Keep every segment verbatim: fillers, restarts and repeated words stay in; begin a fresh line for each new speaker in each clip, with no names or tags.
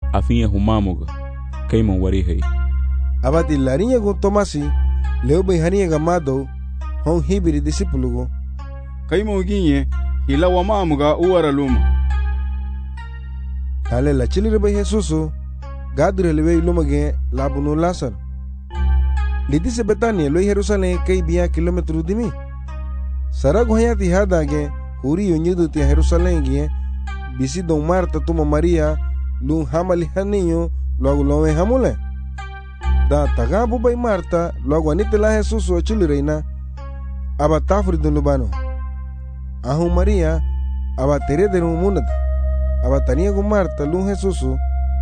afinha humamoga kaiman wari hay
abati larinha go tomasi leu bai harinha gamado hon hibiri disipulugo
kaimo ginye hila wamamuga uwara luma
tale la chilire bai Jesusu gadre lewe luma ge labunu Lazaro lidise Betania lo Jerusalem kai biya kilometru dimi sarago hayati hadage huri yonyudu ti Jerusalem ge bisi don Marta tuma Maria lun hamali haninyo logo lowe hamule da tagabu bai Marta logo anite la Jesusu o chilireina aba tafri dun lubano ahu Maria aba tere de munad aba tania go Marta lun Jesusu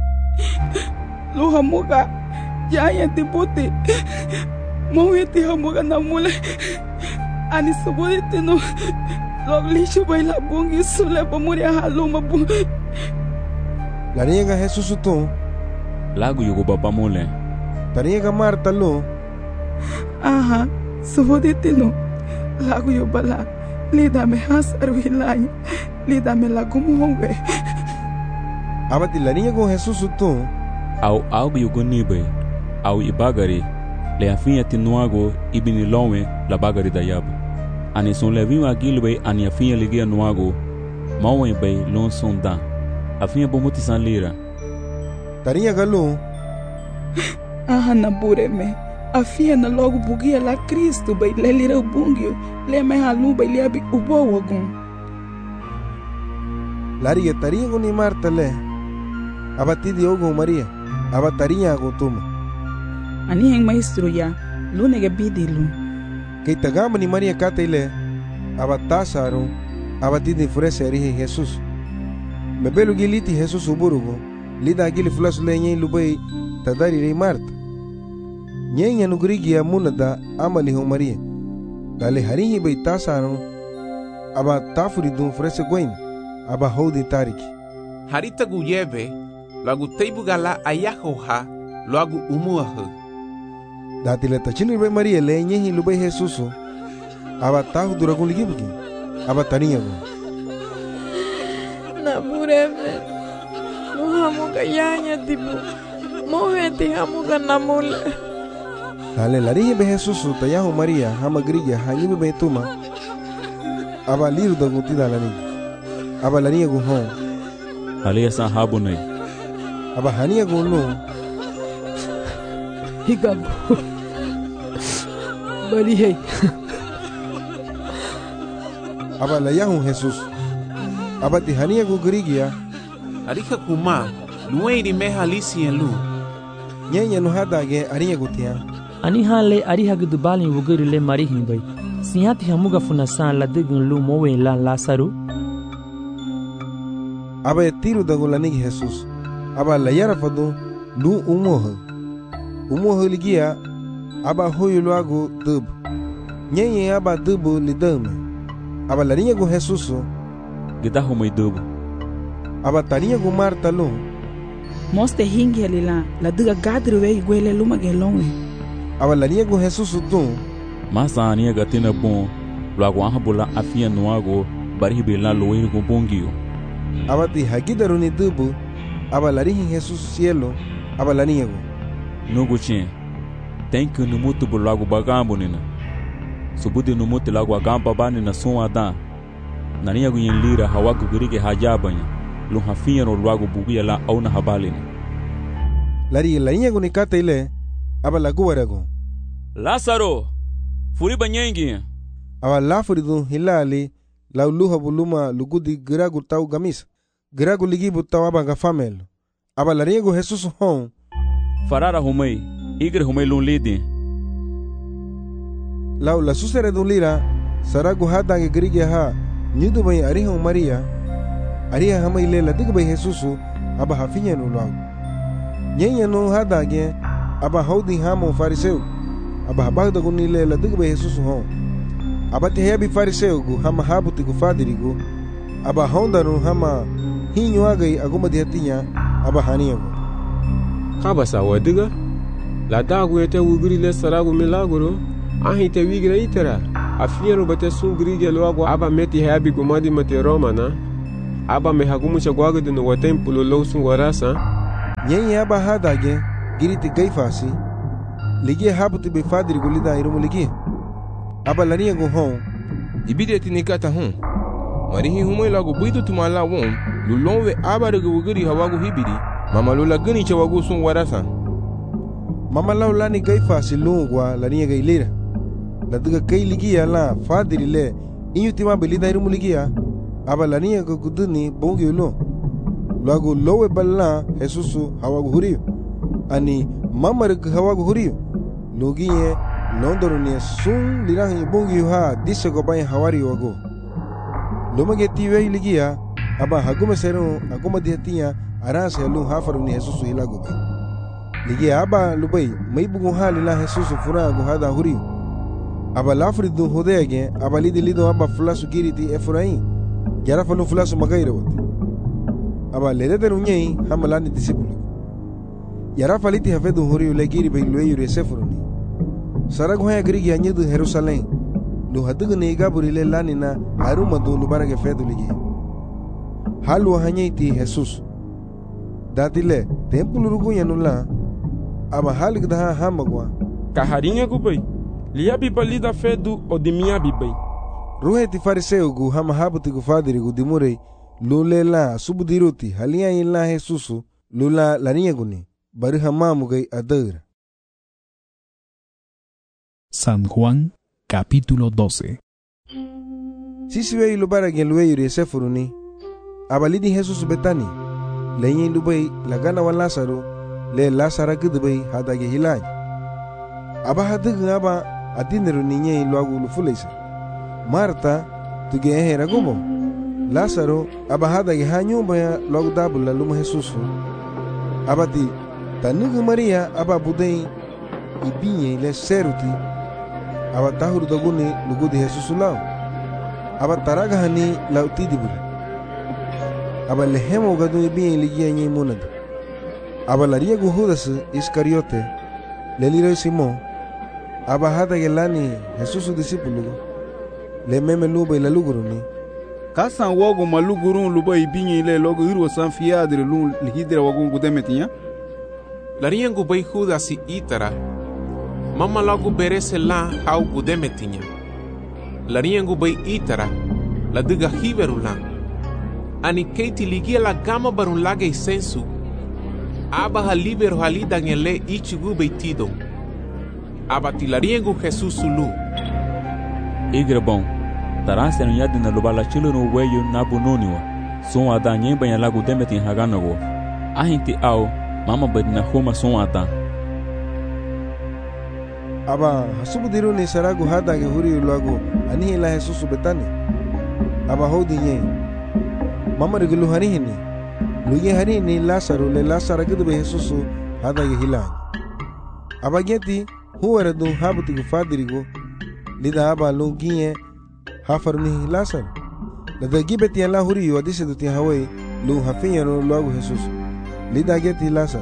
lu hamuga ya ya tiputi mau yeti hamuga namule ani subudi tino logli shubai la bungi sule pamuri haluma bu
la niega Jesusu tu
lagu yugo baba mole
taniega Marta lu
aha subudi tino lagu yubala lida me hasaru hilai lida me lagu muhonge
abati la niega Jesusu tu
au algo yugo nibe au ibagari le afinha tinuago ibini lonwe la bagari da yaba ani son levinho agilbe ani afinha ligia nuago mawen bay lon sonda afinha bomuti san lira
tarinha galu
aha na bureme afinha na logo bugia la Cristo bay le lira bungio le me halu bay le abi ubo wagun
lariga tarinha go ni Marta le abati diogo Maria aba tarinha go tuma
ani heng maestro ya lunega bidilu
kay tagama ni Maria katele aba tasaro aba tidi frese arihe Jesus mebelu giliti Jesus uburugo lida gili flash lenye lubai tadari rei Marta nyenya nugrigi ya munada amali ho Maria dale harihi bai tasaro aba tafuri dun frese gwen aba hodi tariki
harita guyebe lagu teibugala ayahoha lagu umuahu
datile tachini be Maria le nyehi lubai Jesusu aba tahu duragun ligibuki aba taniya go
na bureme no hamuga yanya tibu moheti hamuga namule
dale larihi be Jesusu tayahu Maria hama grigia hanyibe be tuma aba liru da guti dalani aba laniya go hon
aliya san habunai
aba haniya go no
higab bali hey
aba la yahu Jesus aba ti hania go grigia
arika kuma lueiri me halisi en lu
nyenya no hadage arinha gutia
ani hale ari hagdu balin wugiri le mari himbai sihati hamuga funa san la digun lu mowe la Lazaro
aba tiru da golani Jesus aba la yara fadu lu umoh umoh ligia aba hoyo loago dub nyenye aba dubu lidame aba larinha go Jesus
gida homoi dubu
aba tarinha go Marta lu
moste hingi alila la diga gadru we gwele luma gelonwe
aba larinha go Jesus tu
masa ania gatina bon loago ahabula afia nuago bari bela loir go bongio
aba ti hagidaru ni dubu aba larinha Jesus cielo aba larinha go
nogo chen tem que no muto bulago bagambo nina subudi no muto lago agamba bani na som ada na nia gunyen lira hawagu gurige hajabanya lu hafinha no lago bugia la au na habalina
lari larinha go ni katele aba lagu warago
Lazaro furi banyengi
aba lafuri dun hilali la luha buluma lugudi giragu tau gamis giragu ligibu tau aba gafamel aba larinha go Jesus hon
farara humei igre humei lun lidi
lau la susere dun lira saragu hadange grige ha nyudu bai ariha Maria ariha hamai le la dig bai Jesusu aba hafinha no lago nyenya no hadange aba hodi hamo fariseu aba habagda guni le la dig bai Jesusu hon aba te hebi fariseu gu hama habuti gu fadirigo aba honda no hama hinyo agai aguma diatinya aba haniya go
kabasa wadiga la dagu ete wugri le saragu milagro ahi te wigra itera afiero bate sungri gelo agwa aba meti habi gumadi mate romana aba me hagumu chagwaga de no templo lo sungwarasa
Nyenye aba hadage giriti gaifasi ligie habuti be fadiri golida irumu ligie aba lania go hon
ibide tinikata hon marihi humoy lagu buitu tumala won lulonwe aba de guguri hawagu hibiri mama lula gani chawagu sun warasa
mama laulani gaifasi lungwa lania gailira ladiga kai ligia la fadiri le inyutima belida irumu ligia aba lania go guduni bongi ulo lagu lowe balla Jesusu hawagu huriyo ani mamarik hawagu huriyo logiye londorone sun lirahi bongi ha disse go bay hawari wago lomage tiwe ligia aba hagume sero aguma diatia arase lu hafaruni Jesusu hilago bay ligia aba lubai maibugo halila Jesusu fura go hada huriyo aba lafri du hodege aba lidi lido aba fulasu giriti efrain yara fanu fulasu magaira wote aba ledete nunyei hamalani disipulu yara faliti hafedu horiyo legiri bay loyure sefuruni sarag hoya grigi anyedu Jerusalem lu hadugu ne gaburile lanina haruma do lubarage fedu ligi halu hanyeiti Jesus datile tempulu rugu yanula aba halig daha hamagwa
kaharinga gubay liabi balida fedu odimia bibay
ruheti fariseu gu hama habuti gu fadiri gu dimure lulela subudiruti halia illa Jesusu lula lania guni bari hamamu gay adara.
San Juan capítulo doce.
Sisiwe ilubara gen luwe yuri sefuruni abalidi Jesus betani lenye lubay lagana wa Lazaro le Lazara gudubay hadage hilaj aba hadugu aba adiniru ninye luagu lufulesa Marta tuge ehera gumo Lazaro aba hadage hanyumba ya luagu dabula luma Jesusu abati tanugu Maria aba budei ibinye le seruti aba tahuru doguni lugudi Jesusu lao aba taraga hani lauti dibur aba lehemo gadu ibinye ligia nye munad aba laria gu Judas Iscariote leliro Simon aba hadage lani Jesusu disipulu le meme lube la luguruni
kasan wogo malugurun luba ibinye le logo irwo san fiadre lun lihidra wagun gudemetinya
Lariengu bay Judas itara mama lagu berese la hau gudemetinya Lariengu bay itara la diga hiberula ani keiti ligia la gama barun lage sensu aba ha libero halida ngele ichigu bay tido aba tilariengu Jesus lu
igre bon taranse no yadi na lubala chilo no weyo na bunoniwa son ada nyemba ya lagu demetin haganago ahinti au mama bedna homa son ata
aba hasubu diru ni saragu hada ge huri lagu ani la Jesus betani aba hodi nye mama regulu hari hini luye hari ni Lazaro le Lazaro gdu be Jesus hada ge hila aba geti huwara du habuti gu fadirigo lida aba lugiye hafarni Lazaro la de gibeti la huri yo dise du ti hawai lu hafiya no lagu Jesus lida geti Lazaro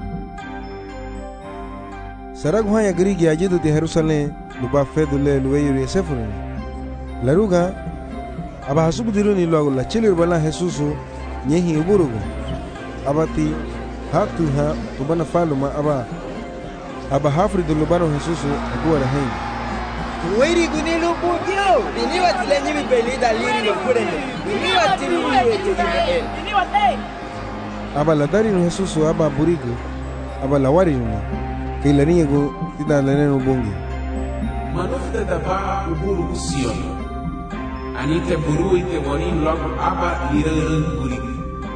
sarag hoya grigi ajidu ti Jerusalem luba fedu le luwe yuri sefuruni laruga aba hasubu diruni lagu la chilir bala Jesus nyehi uburugo abati hatu ha ubana faluma aba aba hafri du lubano Jesus aguwa rahin
Wiri guni lupu kyo Bini watile nyibi beli daliri lupurene Bini watili uwe tujime
Bini wate
aba la dari no Jesus aba burigo aba la wari no kay la niya go tita la neno bongi
manufta da ba uburu usion anite buru ite woni logo aba lirerun burigi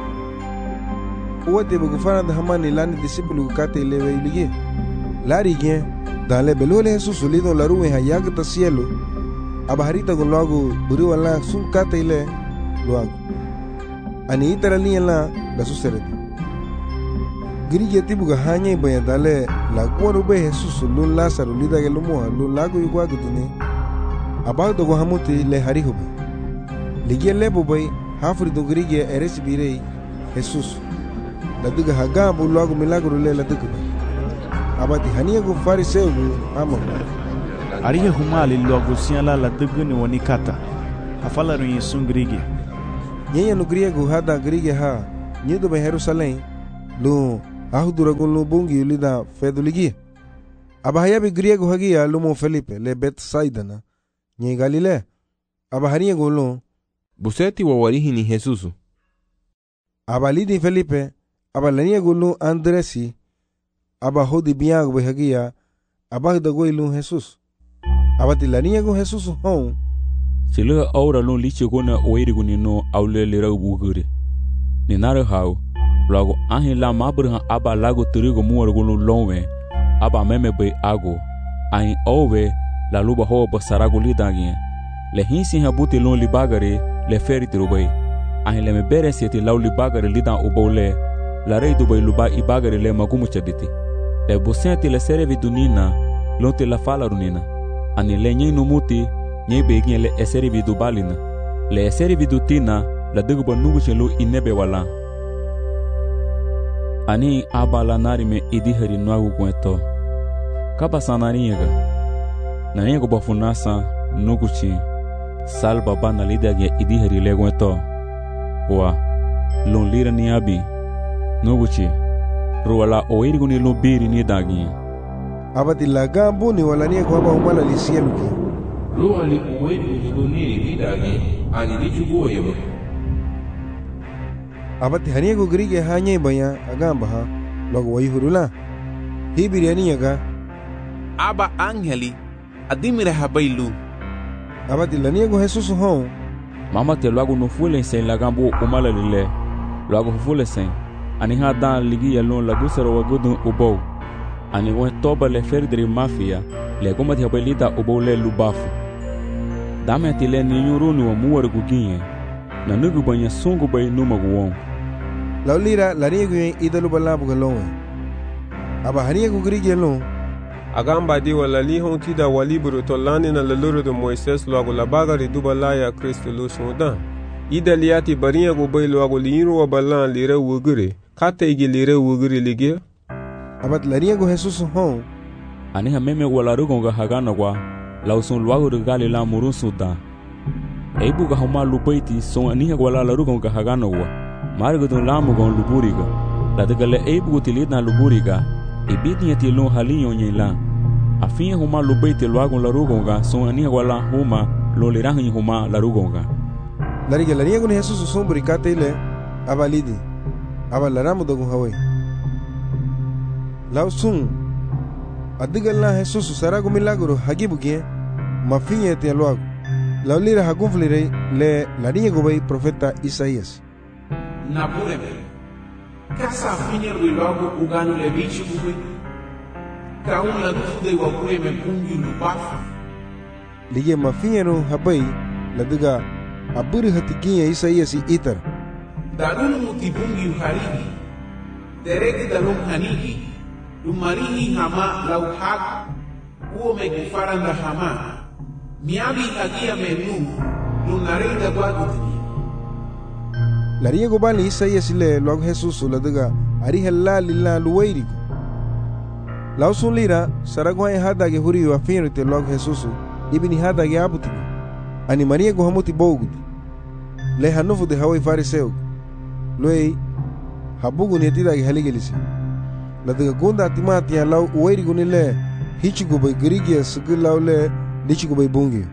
uwate bugu fana da hamani lani disipulu kate lewe ilige lari gen dale belole Jesus lido la ruwe hayagta cielo aba harita go logo buru wala sun kate ile loago ani itara liya la la suserete Grigi tibuga hanya baya dale la kuaru be Jesus lun Lazaro lida ge lumo lun lago yugwa gudune abado go hamuti le hari hobe ligie lebo bay hafri do grigi eres birei Jesus la diga haga bu lago milagro le la diga abati hania go fariseu amo
ariya humali logo siala la diga ni woni kata afala ro yesun grigi
nyenya no griego hada grigi ha nyedo be Jerusalem lu ahuduragun lu bungi lida feduligia. Abahayabi griego hagia lumo Felipe le Betsaidana nye Galilea. Abaharia gulu
buseti wa warihi ni Jesusu.
Abalidi Felipe abalania gulu Andresi abahudi biago hagia abahdago ilu Jesus. Abatilania gu Jesus hon
sila aura lon liche gona oiri guni no aule lera bugure ni nare hau lago ahin la mabrha aba lago trigo muar gulu lonwe aba meme be ago ahin ove la luba ho basarago lidagi le hinsi habuti lon libagare le feri trubai ahin le me bere seti lauli bagare lidan ubole la rei dubai luba ibagare le magumu chaditi le bosenti le serevi dunina lonte la fala runina ani le nyi numuti nyi begin le eseri vidu balina le eseri vidu tina la dugba nugu chelo inebe wala ani abala nari me idi hari nwagu kweto kaba sanariga na yego bafunasa nugu chi salba bana lidage idi hari le kweto wa lon lira ni abi nugu chi ruwala oiri guni lo biri ni dagi
abati la gambu ni wala ni kwa ba umala lisieluki
ruwa li uwedu ni lidagi ani lichugo yebo
abati haniego grige hanye baya agamba ha logo wayhurula hibiriani yaga
aba angeli adimire habailu
abati laniego Jesus hon
mama te logo no fule sen la gambu umala lile logo fule sen ani ha dan ligi yalon la gusero wagudu ubo ani won toba le ferdri mafia le goma ti habelita ubo le lubafu dame ti le ni nyurunu wa muwar guginye na nugu banya sungu bay numa guwon
laulira laniego idalu balabu galon aba haniego grige lon
agamba di wala li hon ti da walibru to lani na leluru de Moises logo la bagari dubala ya Kristo lu sudan idaliati bariya go bay logo liru wa balan lire wugure kata igi lire wugure ligia
abat laniego Jesus hon
ani ha meme wala rugonga hagana kwa lausun logo de galila murun sudan eibu ga homa lubaiti son ani ha wala la rugonga hagana wa margo don lamu gon luburiga la de gale eibu tilidna luburiga ibidnya ti lo halinyo nyela afia homa lubaiti logo la rugonga son ani ha wala homa lo lirahi homa la rugonga
lariga laniego ni Jesus son burikate ile abalidi abalaramu dogun hawai lausun adigalla Jesus sarago milagro hagibugie mafinye te logo laulira hagunflire le laniego bay profeta Isaías
napureme kasa finyer wi logo uganu le bichi buwe ka un la dufude wa kureme pungi lubafu
lige mafinyero habai la diga aburi hatigiya Isaías itar
darun mutibungi uharigi deregi dalum hanigi lumarihi hama lau hak uo megufaranda hama miabi hagia menu lunarida guadutini
lariego bali Isaías le log Jesus la diga ari hella lilla luwairigo lausun lira saragwa hadage huri wa finrite log Jesus ibni hadage abutigo ani mariego hamuti bogudi le hanufu de hawai fariseu loei habugu netida ge haligelisi la de gonda timati ya law uwairi gunile hichigo bay grige sugulaw le lichigo bay bungi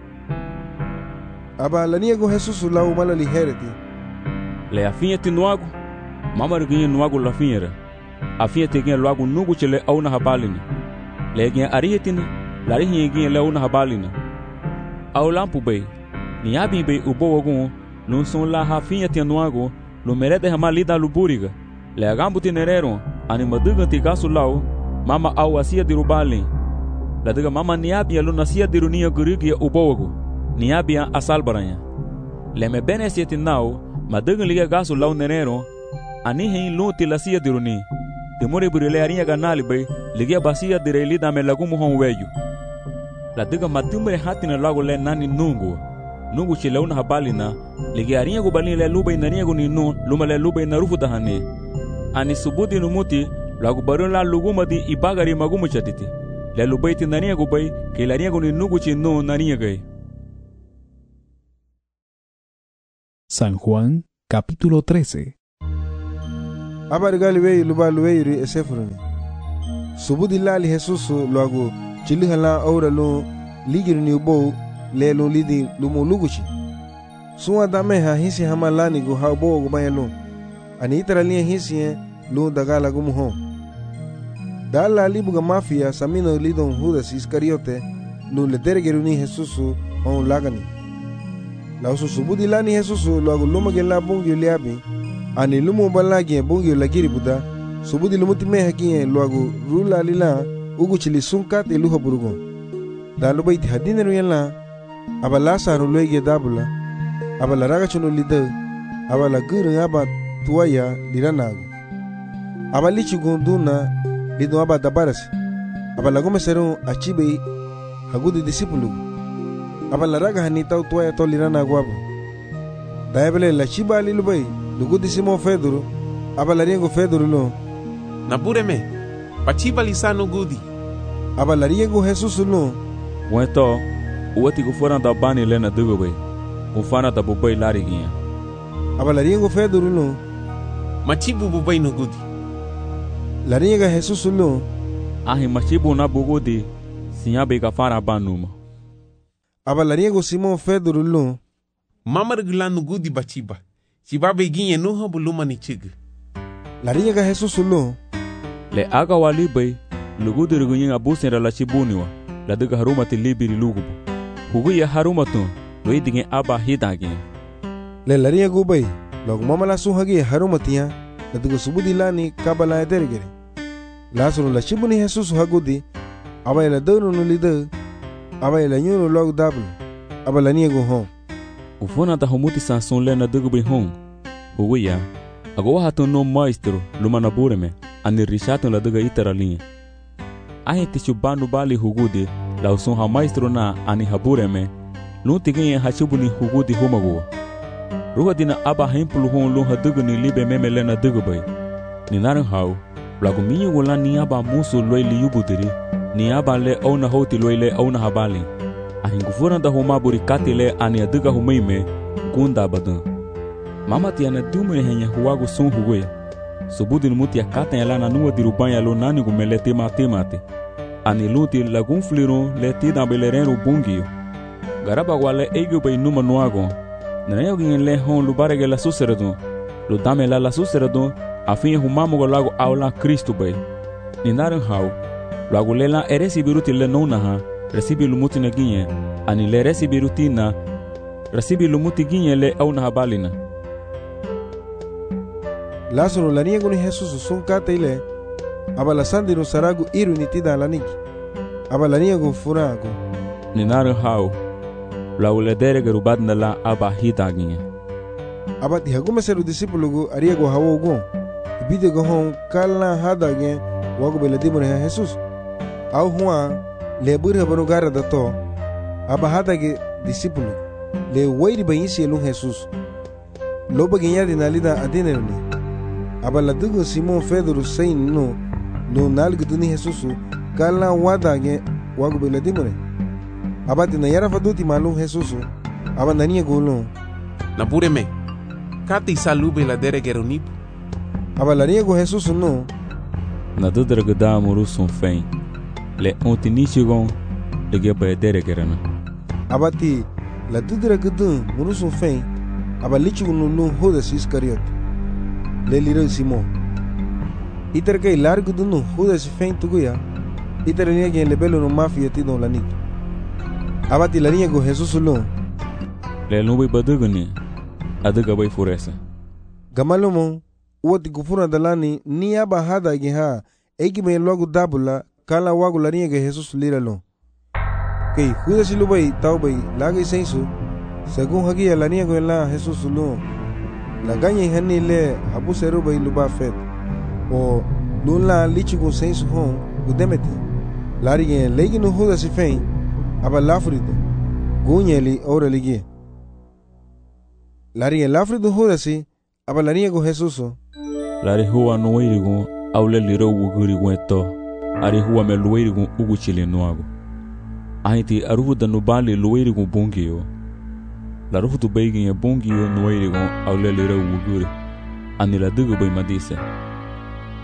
aba laniego Jesus law malali hereti
le afinha ti nuago mama ruginye nuago la finra afia te gen luago nugu chele auna habalina le gen arihetina la rihin gen le auna habalina au lampu bay ni abi bay ubo wogun no son la hafinha ti nuago lo merede hamalida luburiga le agambu tinerero ani maduga ti gasu law mama au asia dirubali la diga mama ni abi lo nasia dirunia gurigi ubo wogu ni abi asal baranya le me beneseti nau maduga liga gasu law nerero ani hein lo ti lasia diruni temore burile arinha ganali bay liga basia direli da me lagumu hon weju la diga matumre hatina lago le nani nungu nungu chileuna habalina liga arinha go balin le luba inania go ninu luma le luba inarufu dahane ani subudi numuti lago barun la luguma di ibagari magumu chatiti le lubaiti nania go bay ke larinha go nungu chinu nania gay.
San Juan capítulo trece.
abargali wey luba luweyri esefruni subudi lali Jesusu luagu chilihala aura lu ligirni ubo le lu lidi lumu luguchi suwa dameha hisi hamalani gu haubo gu bayelu ani itaralia hisi lu dagala gu muho dala libuga mafia samino lidon Judas Iscariote lu ledergeruni Jesusu on lagani la usu subudi lani Jesusu luagu lumagela bungi liabi ani lumu balagi bungi lagiri buda subudi lumuti me hakiye luagu rula lila ugu chili sunkate luha burugo dalu baiti hadineru yalla abala saru loige dabula abala raga chuno lida abala guru aba tuaya liranago abali chugunduna lido aba dabarasi abala gome seru achibe hagudi disipulu abala raga hanita tuaya to liranago aba daebele la chiba lilubai lugudi simo feduru abala riengo feduru lo
Nabureme, pachiba lisano gudi.
Abala riengo Jesusu lo
Wento, uati gufora da bani lena dugobe. Ufana da bubai lariginha.
Abalaringo feduru lo.
Machibu bubai no gudi.
Laringa Jesusu lo.
Ahi machibu na bugudi. Sinyabe gafara banuma.
Abalaringo Simon feduru lo.
Mamar gulano gudi bachiba. Chibabe ginye no buluma ni chig.
Laringa Jesusu lo.
Le aga walibai. Lugudi rugunyin abusen la chibuniwa. La duga haruma te libiri lugubu. Hugu ya haruma tu. Loi dinge aba hidage.
Le laringa gubai. Log mama la suhagi haruma tiya. La duga subudi lani kabala edergere. Lasuru la chibuni Jesusu hagudi. Aba la donu no lida. Aba la nyunu log dablu. Aba la niego hon.
Ufona ta humuti sanson le na duga bai hon. Hugu ya. Ago hatu no maestro. Luma na bureme. Ani rishato la duga itara linha. Ahi tichubanu bali hugudi la usun ha maestro na ani habureme lu tigin hachubuni hugudi humago ruga dina aba hempulu hon lu haduguni libe memele na dugubai ni naran hau lagu minyi wala ni aba musu loili yubudiri ni aba le ona hoti loile ona habali ahi ngufura da homa buri katile ani aduga humaime gunda badan mama tiana dume henya huago sun hugoya subudi muti akata yala na nuwa dirubanya lo nani gumele tema temate ani luti lagun fliro le tida belerero bungio garaba wale ego bay numa nuago nayo gin le hon lubarege la suserado lo dame la la suserado afin humamo go lago aula Cristo bay ni naran hau lago lela eresi biruti le nona ha recibi lumuti na ginye ani le recibi rutina recibi lumuti ginye le auna habalina
Lázaro la niego ni Jesús son kataile abala sandino saragu iru ni tida la niki abala niego furago
ni naran hau la uledere gerubad na la aba hitaginye
abati hagume seru discípulo go ariego hawo go bide go hon kala hadage wago beladimo ni Jesús au huwa le burha banu gara da to aba hadage discípulo le wairi bayisi lu Jesús loba ginya dinalida adenerni abala dugo Simon Pedro sein no no nalgu duni Jesusu kala wadage wagu beladimore abati na yara faduti malu Jesusu abandania golo
na pureme kati salube la dere geronip
abala niego Jesusu no
na dudra gada muru son fein le ontinichigon le geba dere gerana
abati la dudra gada muru son fein abalichu no no Judas Iscariote le liro Simon itar kay largo dunu Judas fein tuguya itar niege le belo no mafia ti don lanik abati la niego Jesús lo
le nubi badugani aduga bay furesa
gamalomo woti gufuna dalani ni aba hada geha egi me logo dabula kala wago la niege Jesús lira lo kay Judas lo bay taw bay lagay sensu según hagia la niego la Jesús lo la gagne hani le habu seru bay luba fet o lula lichi go sensu hon gudemeti lari gen legi no Judas fein aba lafrido gunyeli ora ligi lari gen lafrido Judas aba lari go Jesús
lari huwa no wirigo awle liro wuguri weto ari huwa me luwirigo ugu chile noago ahiti aruhu da nubali luwirigo bungio la ruhutu beigin ya bungio nuwairigo awle liro wuguri ani la dugu bay madise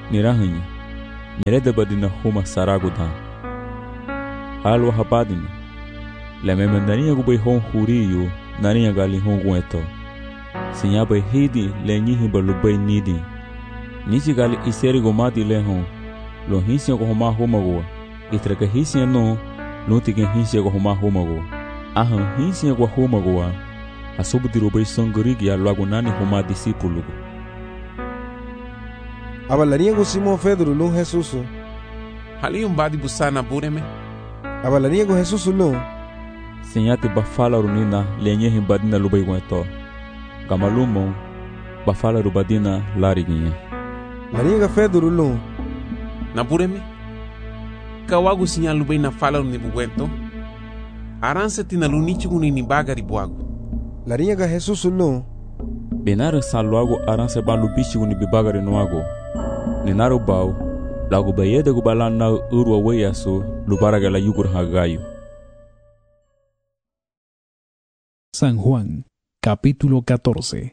nirahanyi nerede badina huma saragudan halwa hapadina le memendania gubay hon huriyo nania gali hon gueto sinya bay hidi le nyihi balubay nidi nichi gali iseri gomati le hon lo hinsia ko homa homago itraka hinsia no lo tiken hinsia ko homa homago ahan hinsia ko homago asubudiro bay songorigi ya lagunani homa discípulo
abalaria go Simon Pedro lo Jesus
hali um badi busana bureme
abalaria go Jesus lo
sinyati bafala runina lenye himbadina lubay gueto gamalumo bafala rubadina lariginha
laria ga Pedro lo
na bureme kawagu sinya lubay na fala ni buguento aranse tina lunichi guni ni bagari buagu
laria ga Jesus lo
benara saluago aranse balubichi guni bibagari noago ninaro bau lagu bayede gu balana urwa weyaso lubaraga la yugur hagayo.
San Juan, capítulo catorce.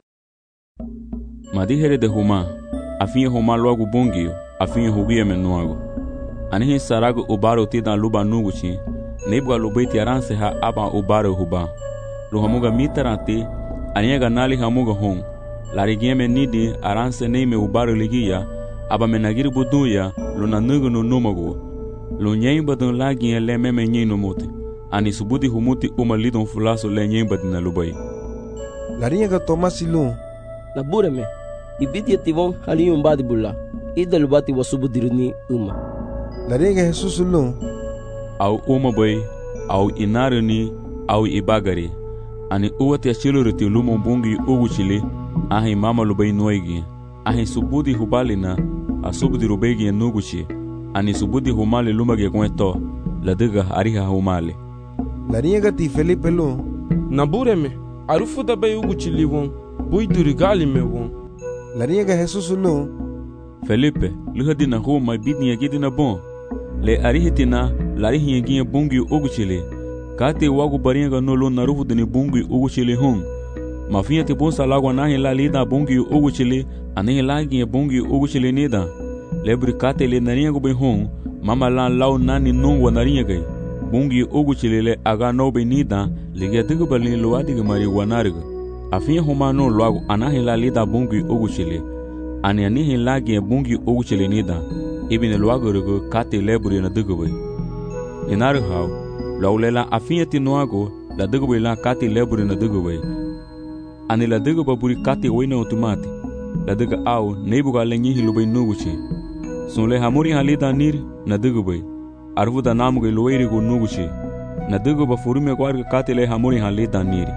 Madijere de Juma, afinye Juma luagu bungio, afinye hugie menuago. Anihi sarago ubaro tida luba nuguchi, nebwa lubaiti aranse ha aba ubaro huba. Luhamuga mitarante, aniega nali hamuga hon. Larigieme nidi aranse neime ubaro ligia, aba menagiri buduya, luna nugu no numago. Lunyein badun lagi ele meme nyein no mote. Ani subudi humuti uma lidon fulaso le nyein badina lubai.
Larinha ga Tomasi lu.
Na bureme, ibidi ativon hali umbadi bula. Ida lubati wasubudiruni uma.
Larinha ga Jesus lu.
Au uma bai, au inaruni, au ibagari. Ani uwati achiluriti lumo bungi uguchili, ahi mama lubai noigi. Ahi subudi hubalina, asubudi rubegi nuguchi. Ani subudi humale lumage kweto, ladiga ariha humale.
Larinha ga ti Felipe lu.
Na bureme, arufu da bai uguchili won, bui durigali me won.
Larinha ga Jesus lu.
Felipe, luhadina huma bidni yagidina bon. Le arihitina, larihi yaginye bungi uguchili. Kate wagu baringa no lo narufu dini bungi uguchili hon. Mafinha te bon salagwa nahi la lida bungi uguchili, anihi lagi bungi uguchili nida. Lebri kate le naringa gu hon, mama lan lau nani nungwa naringa gai. Bungi uguchili le aga no be nida, ligia digu balini luadiga marihuanariga. Afinha homa no luagu anahi la lida bungi uguchili. Ani anihi lagi bungi uguchili nida. Ibine luagu rigo kate lebri na digu bai. Inari hau, laulela afinha ti noago, la digu bai la kate lebri na digu bai. Ani la digu baburi kate wina otomati. La digu au, neibuga lenyihi lubai nuguchi. Sunle hamuri halida niri, na digu bai. Arvuda namuge luwairi gu nuguchi. Na digu ba furume kwarga kate le hamuri halida niri.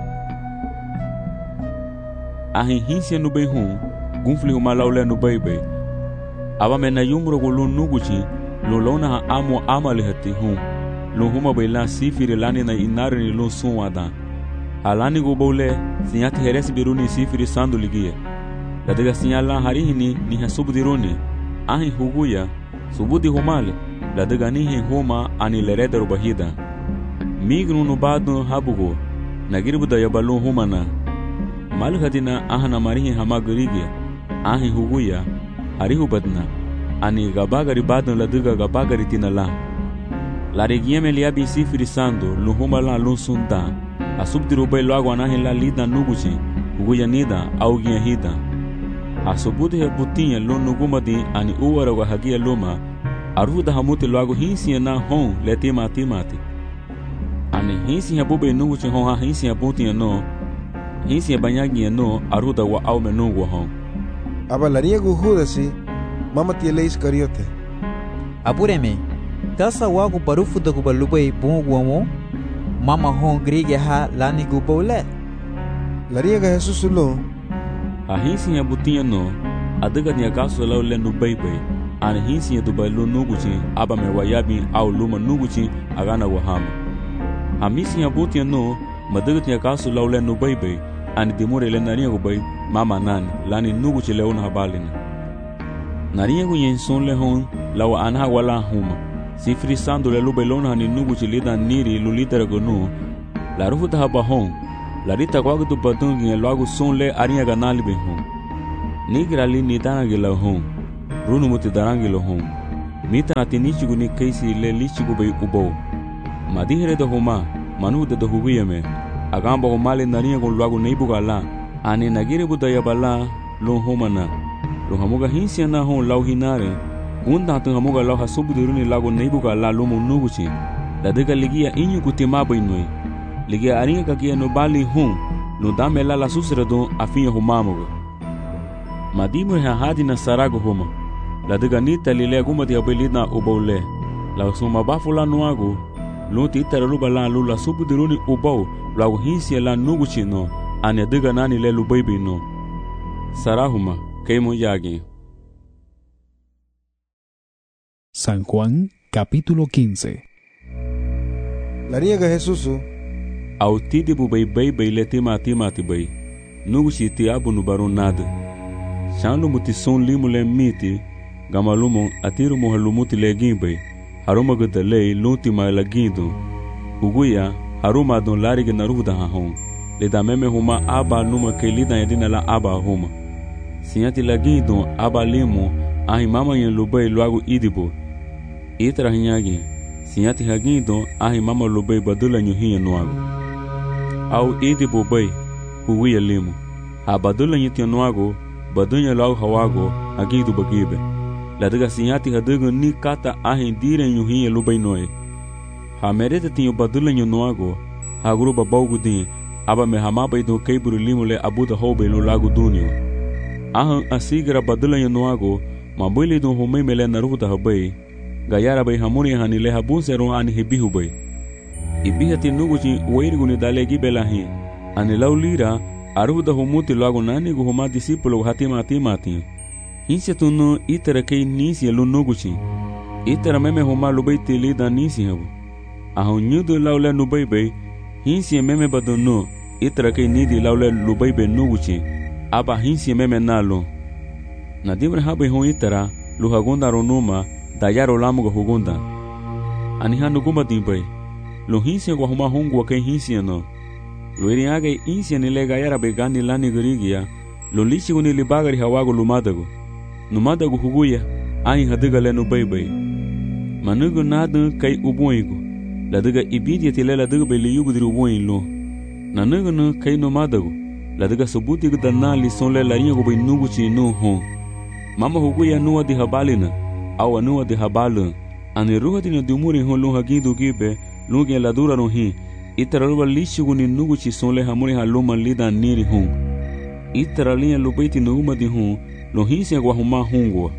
Ahi hinsia nubai hon, gunfli huma laule nubai bai. Aba mena yumro gu lu nuguchi, lu lona ha amo amali hati hon. Lu huma bai la sifiri lani na inari ni lu sunwada. Alani gu baule, sinyati heresi biruni sifiri sandu ligie. La diga sinyala harihini ni hasubudiruni. Ahi huguya, subudi humale. La diga nihi huma ani lerederu bahida. Mignu nubadu habugo, nagiribu da yabalu humana. Malhadina ahana marihi hamagurige. Ahi huguya, harihu badna. Ani gabagari badun la diga gabagari tinala. La regieme liabi sifiri sandu, luhuma la lunsunda. Asubdiru bai logo anahi la lida nuguchi, huguya nida, augia hida. Asubudi he butinha lo nugumadi ani uwara wa hagia luma. Aruda hamuti logo hinsi na hon le timati mati. Ani hinsi ha bube nuguchi hon ha hinsi ha butinha no. Hinsi ha banyagi no aruda wa aume nugu hon.
Aba larinha gu Judasi, mama tiele Iscariote.
Apureme, kasa wagu barufu da gubalubay bungu wamo. Mama hon grige ha lani gubole.
Larinha ga Jesus lu.
A hinsi ya butinha no, adiga ni akaso lau lenu baibai. Ani hinsi ya dubai lu nuguchi, aba me wayabi au luma nuguchi, agana wahama. Hamisi ya butinha no, madiga ni akaso lau lenu baibai. Ani dimure le narinha gubai, mama nani, lani nuguchi leuna habalina. Narinha gu yenson le hon, lau anha wala huma. Sifri sandu le lube lona ni nuguchi lida niri lulitera gonu. La rufu da haba hon. La rita kwagu tu patungi nge luagu son le arinha ganali be hon. Nigra li nitana gila hon. runu muti darangi lo hon. Mita na tinichigu ni keisi le lichigu bay ubo. Madihere da homa, manu de da huguyeme. Agamba homale nariya gon luagu neibuga la. Ani nagire budaya bala lo homana. Lo hamuga hinsia na hon lau hinare. Gunda tu hamuga lau hasubu diruni lagu neibuga la lomo nuguchi. Dadega ligia inyu kutimaba inui. Ligia aringa kakia no bali hon. No dame la la susredon afinha humamuga. Madimu ha hadi na sarago homa. La diga nita lile aguma di abelina ubole. La suma bafula nuago. Lunti itara luba la lula subu diruni ubau. La uhinsi la nuguchi no. Ane diga nani le lubaibi no. Sarahuma keimo yagi.
San Juan capítulo quince.
La niega Jesús.
Au tidi bu bay bay bay le tima tima ti bay. Nuguchi ti abu nubaru nada. Shanu muti son limu le miti. Gamalumo atiru mo halumuti le gimbay. Haruma gada le lunti ma la gindo. Uguya haruma don larige naruda hahon. Le da meme huma aba numa ke lida yadina la aba huma. Sinyati la gindo aba limu ahi mama yen lubay luagu idibo. Itra hinyagi. Sinyati hagindo ahi mama lubay badula nyuhiya nuagu. Au idibo bay uguya limu. A badula nyiti nuagu badunya lau hawago agidu bagibe. La diga sinyati hadiga ni kata ahi dire nyuhiya lubay noe. Ha merete tinyo badula nyunuago ha guru babaugu din aba me hamaba ido keiburu limu le abuda hobe lo lagu dunio. Ahan asigira badula nyunuago mabuli do humay mele naruda habay. Gayara bay hamuni hani le habunseron ani hibihu bay. Ibihati nuguchi wairiguni dalegi belahi. Ani lau lira aruda humuti lagu nani gu huma disipulo hatima hatima ti. Hinsia tunu itara kei nisi lu nuguchi. Itara meme huma lubay tili da nisi habu. Ahun nyudu laule nubay bay. Hinsia meme badunu itara kei nidi laule lubay bay nuguchi. Aba hinsia meme nalo. Nadimre habay hon itara luhagunda ronuma dayaro lamuga hugunda. Anihanu gumba dimbay. Lu hinsia kwa huma hongwa kei hinsia no. Luiriage insia ni le gayara begani lani gurigia. Lo lichigu ni libagari hawago lumadago. Numadago huguya ahi hadiga le nubay bay. Manugu nadu kai ubuigu. La diga ibidia tile la diga beli yugu diri ubuin lo. Nanugu nu kai numadago. La diga subuti gu dana li son le la ringo bay nugu chi nu hon. Mama huguya nuwa di habalina. Awa nuwa di habalun. Ani ruha dina dumuri hon lunga gindu gibe. Lungi la dura no hi. Itara luba lichigu ni nugu chi son le hamuri haluma lida niri hon. Itara linha lubaiti numa di hon. Lo hinsia kwa huma hongwa.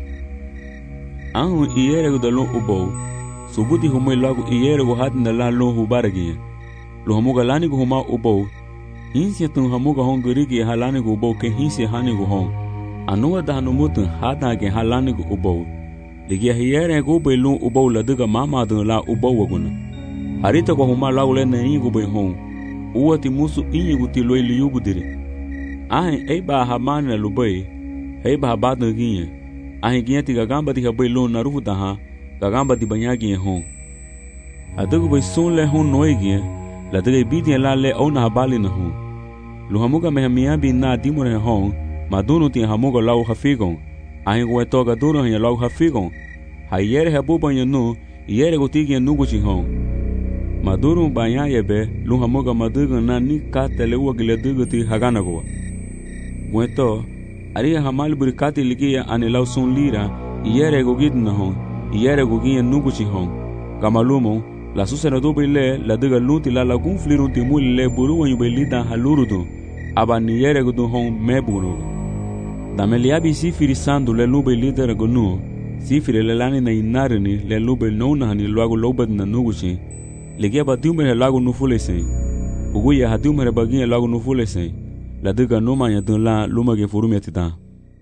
Anhu iyeregu da lo ubou. Subuti humay lagu iyeregu hadina la lo hubaragi. Lo hamuga lani gu huma ubou. Hinsia tun hamuga hon gurigi halani gu ubou ke hinsia hani gu hon. Anuwa da hanumutun hadage halani gu ubou. Ligia iyeregu ubay lo ubou la diga mama dun la ubou waguna. Harita kwa huma lagu le na ingu bay hon. Uwa ti musu inyigu ti loy liyugu diri. Ahin eiba hamani na lubay. Eiba habadun ginye. Ahin ginye ti gagamba ti habay lo narufu daha. Gagamba ti banyaginye hon. Adigu bay son le hon noy ginye. La diga ibidye la le au na habali na hon. Lu hamuga me hamiyabi na dimure hon. Madunu ti hamuga lau hafigon. Ahin guwe toga dunu hanya lau hafigon. Ha yere habuba nyanu. Yere gutigye nuguchi hon. Maduru banyayebe. Lu hamuga maduga na ni katele uwa gile dugu ti hagana guwa. Guwe to. Aria hamal burikati ligia ane lau son lira. Iyere gugid na hon. Iyere gugiye nuguchi hon. Gamalumo. La susena dobe le. La diga lunti la lagun flirunti muli le buru wanyube lida halurudu. Aba ni iyere gudu hon meburu. Dameliabi sifiri sandu le lube lida gunu. Sifiri le lani na inarini le lube nona hani luagu lobed na nuguchi. Ligia ba diumere lagu nufule se. Uguya ha diumere bagiye lagu nufule se. La diga noma yadun la lumage furumi atita.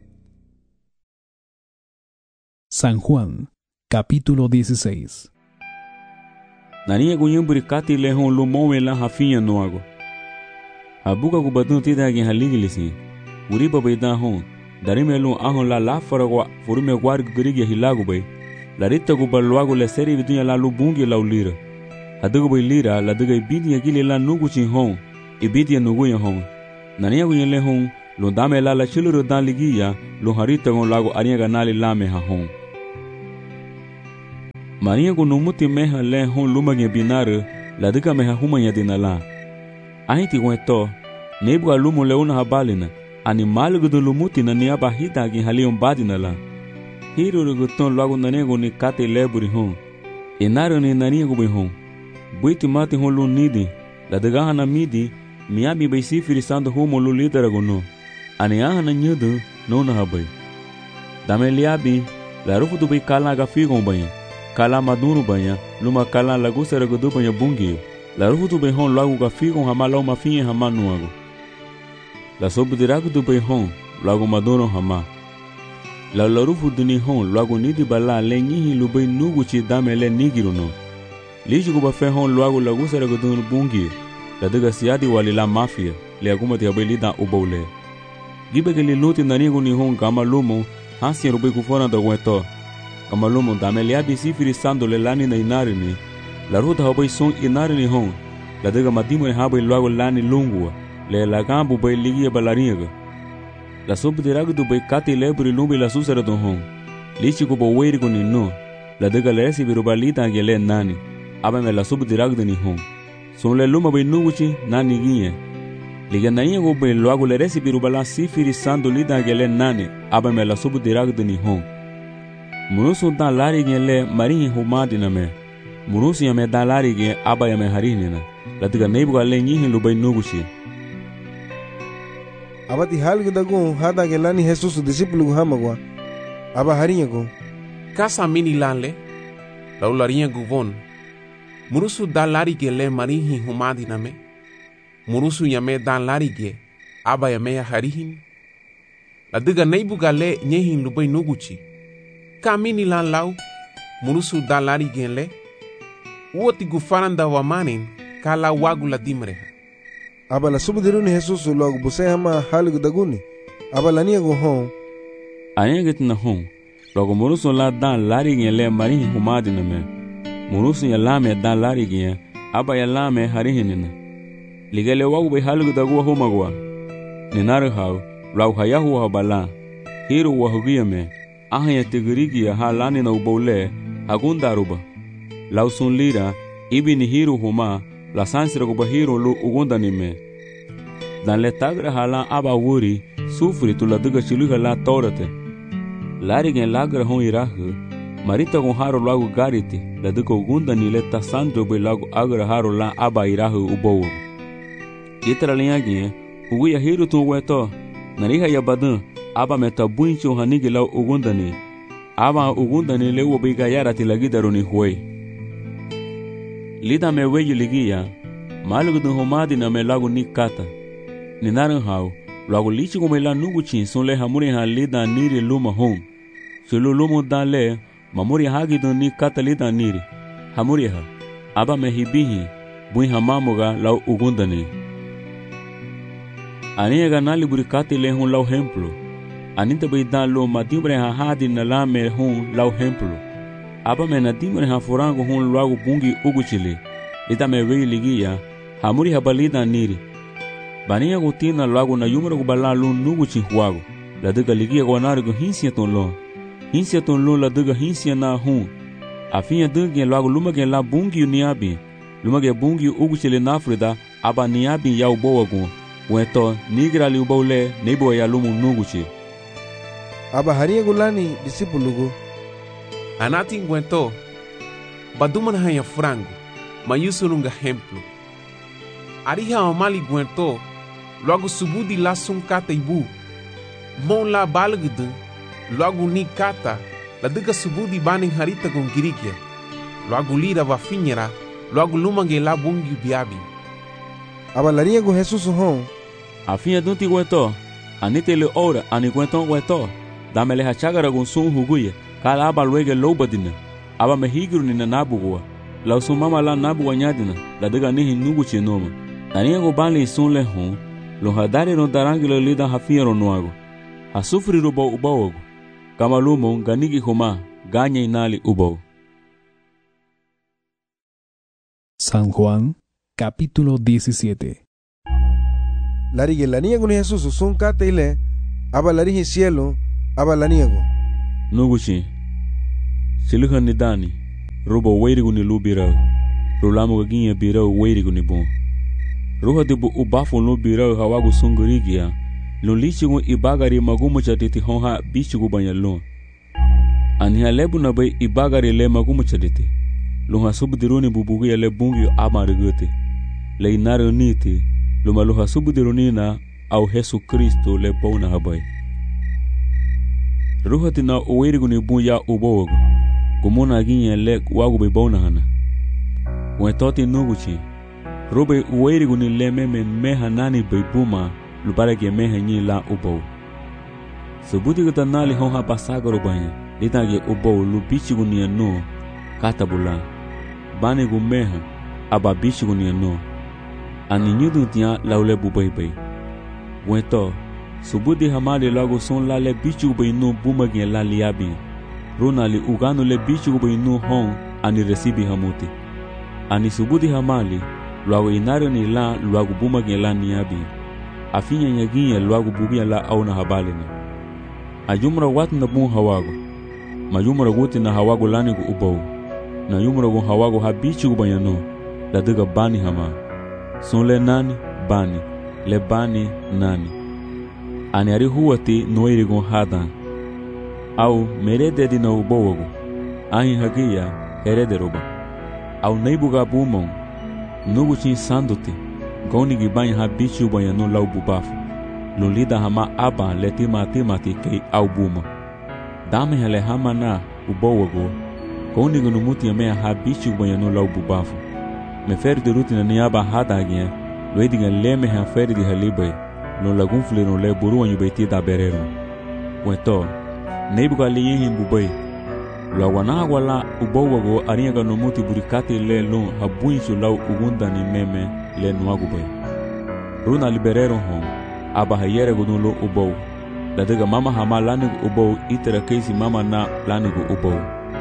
San Juan, capítulo dieciséis.
Naniya gunyumburi kati lehon lumowe la hafinya noago. Abuka gubadun tida agin haligilisi. Uriba bayda hon. Darime lu ahon la la faragwa furume gwar gurigi hilagu bay. La rita gubalwago le seri vidunya la lubungi la ulira. Adugo bay lira la diga ibidi agili la nuguchi hon. Ibidi nuguya hon. Naniya gunye lehon Lo dame la la chiluru dan ligia, lo harita con lago ariega nali lame hahon. Maria ko numuti meha le hon lumage binare, la diga meha humanya dinala. Ahiti weto, nebu alumo leuna habalina, animal gudu lumuti na niaba hita gi halion badinala. Hiro ruguton lago nanego ni kate leburi hon. Enaro ni naniego be hon. Buiti mati hon lu nidi, la diga hana midi, miami be sifiri sando humo lu liderago no. Ani ahana nyudu no na habai. Dame liabi, la rufu tu be kala ga figon banha. Kala madunu banha, luma kala lagu seragudu banha bungi. La rufu tu be hon lagu ga figon hama lau mafinha hama nuago. La sobu diragu tu be hon, lagu madunu hama. La la rufu duni hon, lagu nidi bala le nyihi lubei nugu chi dame le nigiru no. Liji kuba fe hon lagu lagu seragudu bungi. La diga siadi wali la mafia, le agumati habeli da ubaule. Gibe ke li luti nanigo ni hon kama lumo, hansi rubi kufona da weto. Kama lumo dame le abi sifiri sando le lani na inari ni. La ruta habai son inari ni hon. La diga matimo ni habai luago lani lungua. Le la gambu bai ligia balariga. La sobu diragu du bai kati leburi lumbi la susara don hon. Lichi kubo weirigo ni no. La diga le resi birubalita ange le nani. Aba me la sobu diragu ni hon. Son le luma bai nuguchi nani ginye. Liga na ingo be loago le resi birubala sifiri sando lida gele nane aba me la subu dirag de ni hon. Munusu da lari gele marini humadi na me. Munusu ya me da lari ge aba ya me harini na. La diga neibu gale nyihi lubai nugushi.
Abati halgi dagu hada gelani Jesus discípulo hamagwa. Aba harinha go.
Kasa mini lanle. La ularinha guvon. Munusu da lari gele marini humadi na me. Murusu yame dan larige, aba yame ya harihin. La diga neibu gale nyehin lubai nuguchi. Kamini lan lau, murusu dan larige le. Uoti gufaranda wa manin, kala wagu la dimreha.
Aba la subudiruni Jesus logo buse hama halu daguni. Aba la niego hon.
Ayengit na hon. Logo murusu la dan larige le marihi humadi na me. Murusu ya lame dan larige, aba ya lame harihinina. Ligale wagu be halu dagu homagwa. Ninare hau, lau hayahu habala. Hiro wahugia me. Aha ya tigirigi ya halani na ubaule, hagundaruba. Lau sun lira, ibi ni hiro homa, la sansira guba hiro lu ugunda ni me. Dan le tagra hala aba wuri, sufri tu la diga chiluha la torate. Lari gen lagra hon irahu, marita gon haro lagu gariti, la diga ugunda ni le tasandro be lagu agra haro la aba irahu ubawu. Itara linhagin, o ia hiro tu weto, nariha ya badan, aba meta buincho hanigi lau ugundani, aba ugundani leu obigayara tilagidaruni huei. Lida me weyu ligia, malugu dun homadi na me lagu ni kata. Ninaran hau, lagu lichi come la nuguchin son le hamuri ha lida niri luma home. Sulu lumu dan le, mamuri hagi dun ni kata lida niri. Hamuri ha, aba me hibihi, buin hamamuga lau ugundani. Aniga nali burikati le hun lau hemplo. Anita bai dan lo madimbre ha hadi na la me hun lau hemplo. Aba me na dimbre ha forango hun lagu bungi uguchili. Lita me wei ligia, hamuri habalida niri. Bania gutina lagu na yumra gubala lu nuguchi huago. La diga ligia guanarigo hinsia ton lo. Hinsia ton lo la diga hinsia na hun. Afinha dingue lagu lumage la bungi uniabi. Lumage bungi uguchili na Afrida, aba niabi ya uboa gun. Weto nigra li ubaule nebo ya lumu nuguchi.
Aba haria gulani discípulo go.
Anati ngwento. Baduma na hanya frango. Mayusu nunga hemplo. Ariha omali gwento. Logo subudi la sun kata ibu. Mon la balgdu. Logo ni kata. La diga subudi baning harita con girikia. Logo lira va finera. Logo lumange la bungi biabi.
Aba laria go Jesus hon.
Afinha dunti gueto, anite le ora, ani gueton gueto, dame le hachagara gun sun huguye, kala aba luege lobadina, aba mehigru ni na nabugua, la sun mama la nabugua nyadina, la diga nihi nugu chinoma, nania go banli sun le hon, lo hadari no darangi le lida hafia ro nuago, hasufri rubo ubaogo, kama lumo ganigi homa, ganya inali ubao.
San Juan, capítulo diecisiete.
Larige la niego ni Jesus sun kate ile aba larihi cielo aba la niego.
Nuguchi. Siluhan ni dani. Rubo weirigu ni lu birau. Rulamu gaginye birau weirigu ni bon. Ruha dibu ubafu lu birau hawagu sungurigia. Lulichigu ibagari magumu chatiti honha bichigu banyalun. Aniha lebu na bay ibagari le magumu chatiti. Lunha subdiruni bubugia le bungi amarigute. Le inare niti. Luma luha subdirunina au Yesu Kristo le bona habay. Ruha tina uweirigu ni bunya ubowagu. Gumuna ginye le wagu bay bona hana. Wetoti nuguchi. Rube uweirigu ni le meme meha nani bay buma. Lubare ke meha nyi la ubow. Subuti gata nali honha pasagaro banya. Lita ke ubow lu bichigu ni no katabula. Bani gu meha aba bichigu ni no. Ani nyudu tia laule bubay bay. Weto subuti hamali lagu son la le bichigu bay no buma ge la liabi. Runa li uganu le bichigu bay no hon ani resibi hamuti. Ani subuti hamali luagu inario ni la luagu buma ge la niabi. Afinya nyaginya luagu bugia la au na habali ni. Ajumra wat na bun hawago. Majumra guti na hawago lani gu ubow. Na yumra gu hawago habichi gu banyano. La diga bani hama. Son le nani, bani. Le bani, nani. Ani ari huwati noiri gu hadan. Au merede di na ubowago. Ahi hagia herede roba. Au neibuga bumon. Nugu chin sanduti. Goni gibanya ha bichu banyano lau bubafu. Lulida hama aba leti mati mati kei au buma. Dame hale hama na ubowago. Goni gunumuti ya mea ha bichu banyano lau bubafu. Me feri de rutina ni aba hada agien. Loediga leme ha feri di halibay. Lo lagunfle no le buru wanyu beti da berero. Weto. Neibuga liyehin bubay. Lo wana wala ubowago ariaga numuti burikati le lon ha buinchu lau ugunda ni meme. Le nuagu bay. Runa liberero hon. Aba hayere gunulo ubow. Ladiga mama hama lanigu ubow itera keisi mama na lanigu ubow.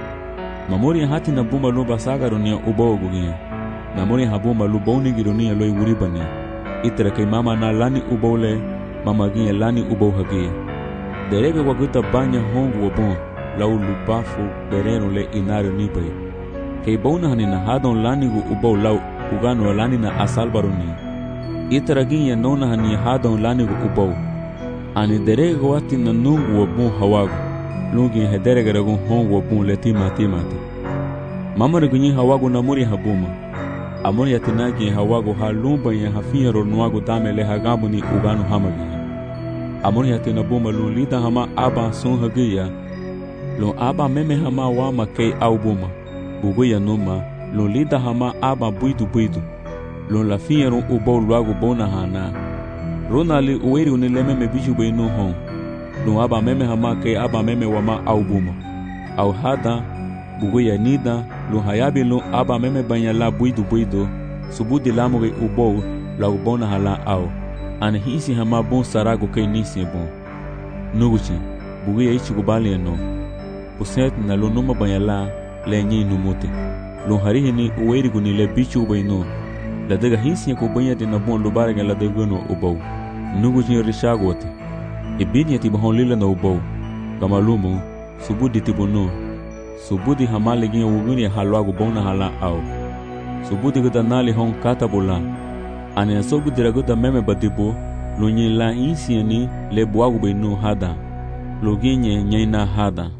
Mamuri hati na buma lo basaga runia ubow gugia. Mamuri habuma lo boni girunia lo iwuribani. Itera kei mama na lani ubow le mama gia lani ubow hagia. Derege waguta banya hongu wabon. Lau lubafu berero le inario nibay. Kei bona hanina hadon lanigu ubow lau ugano lani na asalbaruni. Itaraginya nona hani hadon lani gu ubow. Ani derege wati na nungu wabun hawagu. Lungi hederege ragun hongu wabun leti mati mati. Mama regunyi hawagu na muri habuma. Amuri yatinagi hawagu ha lumba ya hafiya ronuagu dame le hagabu ni ugano hamagiya. Amuri yatinabuma lun lida hama aba son hagiya. Lun aba meme hama wama kei au buma. Buguya numa. Lun lida hama aba buidu buidu. Lun la fiyeron ubow luagu bona hana. Rona li uweri unileme me biju bay no hon. Lun aba meme hama kei aba meme wama au buma. Au hada, buguya nida, lun hayabi lun aba meme banya la buidu buidu. Subudi lamuge ubow la ubona hala au. Ani hisi hama bon sarago kei nisi bon. Nuguchi, buguya ichi kubali no. Puset na lun numa banya la le nyi numuti. Lun harihi ni uweri guni le bichu bay no. La daga hisi ya kubanya di na bon lubare ga la daga no ubow. Nugu jin rishago wate. Ibini ya tibahon lila na ubow. Kamalumu, subudi tibu no. Subudi hamali gin wuguni ya halwagu bona hala au. Subudi gada nali hon katabula. Ani ya sobu diraguda meme badibu. Lunyi la insi ya ni le buwagu bay no hada. Luginye nyaina hada.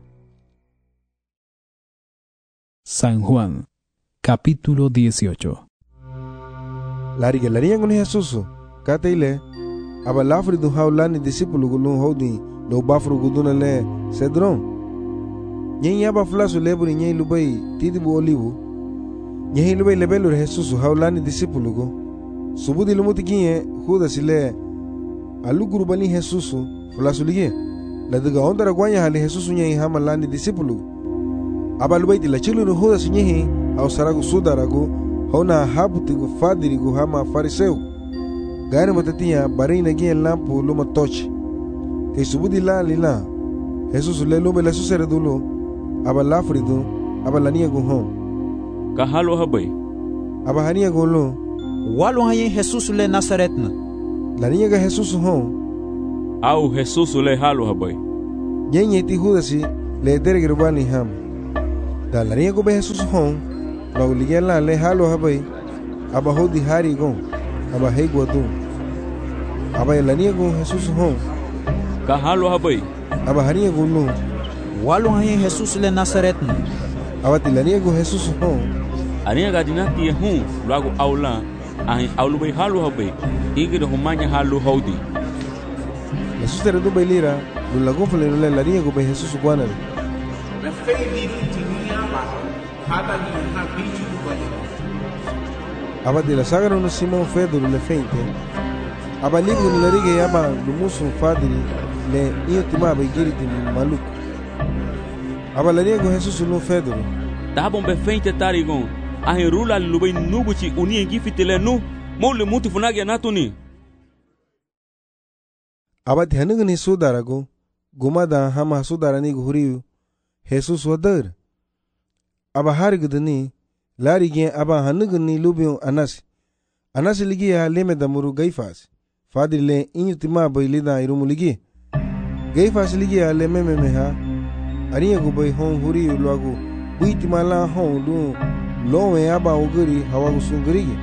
San Juan, capítulo dieciocho.
Larige laria ngoni Jesusu kate ile aba lafri du haulani discipulu gulun hodi no bafru guduna le Cedron. Nyen aba flasu leburi nyen lubai tidibu olivu. Nyen lubai lebelu Jesusu haulani discipulu go. Subudi lumuti ginye Judas ile aluguru bani Jesusu flasu lige. La diga ondara gwanya hali Jesusu nyen hamalani discipulu. Aba lubai di la chilu no Judas nyen au saragu sudaragu. Hona habutigu fadirigu hama fariseu. Gari matatia barina gien lampu luma tochi. Kei subudi la lila. Jesus le lume le susere dulu. Aba lafridu. Aba lania guhon.
Kahalo habay.
Aba hania gulu.
Walu hayin Jesus le Nazaretna.
larinha ga Jesus hon
au Jesus le halu habai
nyenye ti hudasi le dergirbani ham da larinha go be Jesus hon lo ligela le halu habai aba hodi hari gon aba hego dum aba larinha go Jesus hon
ka halu habai
aba harinha go no
walu haye Jesus le Nazaret
aba ti larinha go Jesus hon
arinha ga dinati hu lago aula ahin aulu bai halu habai igre humanya halu hodi
la sutera do bailira do lago fale no la rinha go be Jesus guana
me fei liru tinia ba hada ni ha bichu do bai
aba de la sagra no Simon Pedro le feinte aba ligu le rige aba do musu fadri le intima ba giri de maluco aba la rinha go Jesus no Pedro
da bom be feinte tarigon ahin rula lubai nuguchi uni ngifitele nu mole mutu funagi anatuni
aba dhanugni sudarago gumada hama sudarani guriu Jesus wadar aba harigdani larige aba hanugni lubio anas anas ligia leme damuru gaifas fadrile inyutima bailida irumuligi gaifas ligia leme memeha ariya gubai hon huriu lagu buitimala hon du lowe aba uguri hawagu sungrigi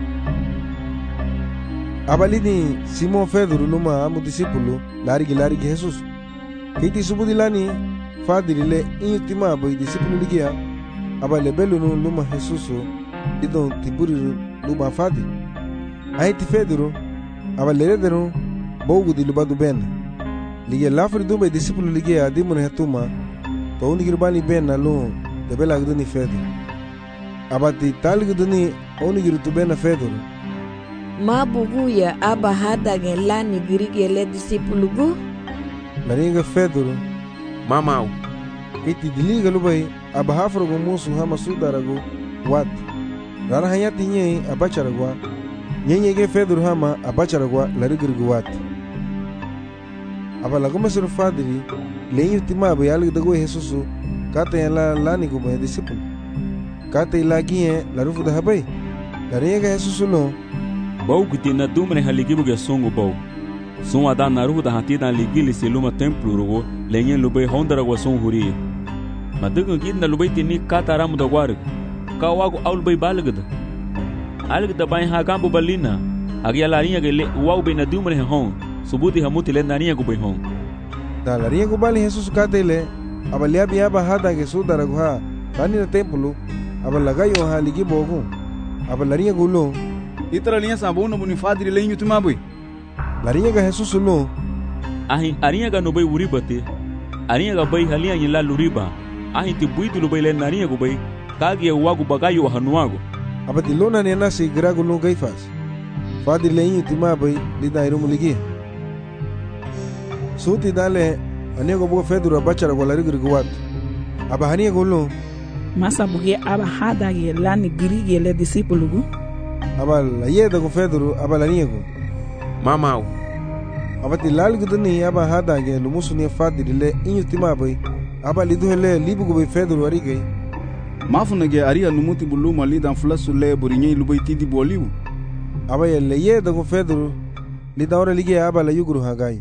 abalini Simon Pedro luma amu discípulo larigi larigi Jesus kiti subudilani fadirile intima boy discípulo ligia abale belu no luma Jesus idon tiburi luma fadi aiti Pedro abale redero bogu di lubadu ben ligia lafri dumbe discípulo ligia dimun hetuma to unigirbani ben na lo de bela gduni Pedro abati talgduni unigiru tubena Pedro
mabuguya aba hadage lani girige le discípulo gu
laringa Pedro
mamau
iti diliga lubai aba hafrogo musu hama sudarago wat rara hayati nye abacharagwa nyenye ge Pedro hama abacharagwa larigirgo wat aba lagoma sur fadri lenyu timaba yalig dago Jesusu kata yala lani go be discípulo kata ilagie larufu da habai laringa Jesusu no
bau que na dumre haligibu ge songo bau son ada naru da hatida ligili seluma templo rugo lenyen lubai hondara go son huri madugo gidna lubai tini kataram da gwar kawago aul bai balgda algda bai ha gambo balina agia larinha ge le wau be na dumre hon subuti hamuti le narinha go bai hon
da larinha go bali Jesus katele abalia bia ba hada ge sudara go ha tani na templo abalaga ha ligibo go abalarinha go lo
itara linha sabuna buni fadri lenyu tumabui
larinha ga Jesus no
ahin arinha ga no bai uribate arinha ga bai halia yin la luriba ahin ti buidu no bai le narinha go bai kage wagu bagayo hanuago
abati lona ne na se grago no gaifas fadri lenyu tumabui lida irumu ligi suti dale anego bo Pedro abachara go larigir gwat aba hania go lo
masa buge aba hada ge lani girige le discípulo gu
abal ayeda go Pedro abal aniego
mamau
abati lalgdani aba hada ge lumusuni fadile inyutima bay abal iduhele libu go Pedro arige
mafuna ge aria numuti buluma lidan flasu le borinye lubai tidi boliu
aba yele yeda go Pedro lidan ora lige abal yugru hagai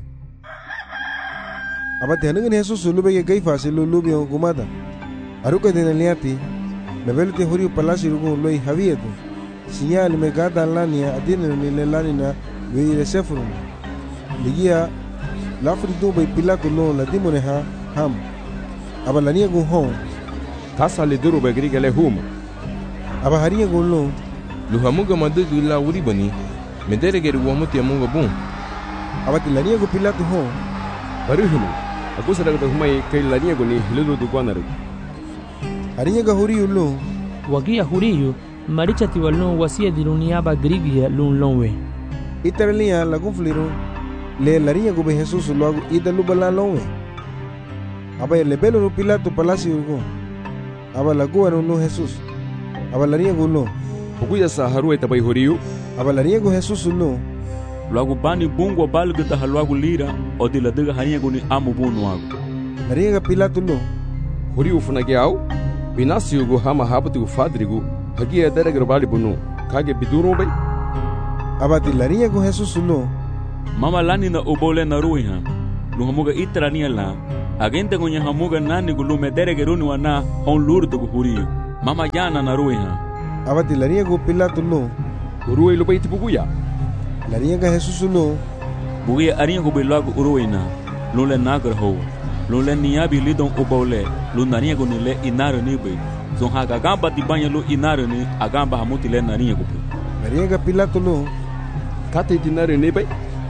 abati hangen Jesus lubai ge gaifas lu lubi gumada aruka denaliati mebelte huri palasi rugo loi havieto señal me gada lania adine ni lanina we sefrun ligia la frido bay pilato no la dimone ha ham aba lania go hon
tasa le duro be griga le hum
aba haria go lo
lu hamuga madugu la wuri bani medere geru wamuti amunga bun
aba lania go pilato hon
baruhunu akusa daga humai kai lania go ni hilu du kwanaru
haria ga huri ulo
wagia huriyu maricha tiwalun wasia dirunia ba grigia lun lonwe
iterlia la gufliru le larinha go be Jesus logo ida lubala lonwe aba le belo no Pilato palacio go aba la go no Jesus aba larinha go lo
okuya sa haru eta bai horiu
aba larinha go Jesus no
logo bani bungo balga da halwago lira o de la daga harinha go ni amu bunu ago
larinha Pilato lo
horiu funage au binasio go hama habatu fadrigo hagia dere garbali bunu kage biduro bai
abati larinha go Jesus no
mama lani na ubole na ruiha lu hamuga itrania la agente gonya hamuga nani gulu medere geruni wana hon lurdo gu huriyo mama jana na ruiha
abati lariya go Pilato no
uruwe lo baiti buguya
lariya ga Jesus no
buguya ariya go belago uruina lu le nagar ho lu le niabi lidon ubole lu nariya go nile inaro nibe zon haga gamba di banya lu inaro ni agamba hamuti le nariya go
lariya ga Pilato no
kate dinaro nibe